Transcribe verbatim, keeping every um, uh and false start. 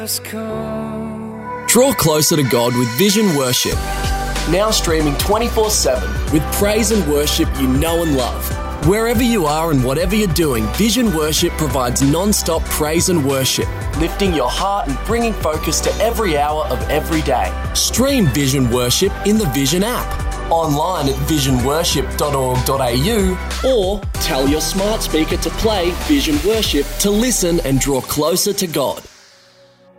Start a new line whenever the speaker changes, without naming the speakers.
Draw closer to God with Vision Worship. Now streaming twenty-four seven with praise and worship you know and love. Wherever you are and whatever you're doing, Vision Worship provides non-stop praise and worship, lifting your heart and bringing focus to every hour of every day. Stream Vision Worship in the Vision app, online at vision worship dot org dot a u, or tell your smart speaker to play Vision Worship to listen and draw closer to God.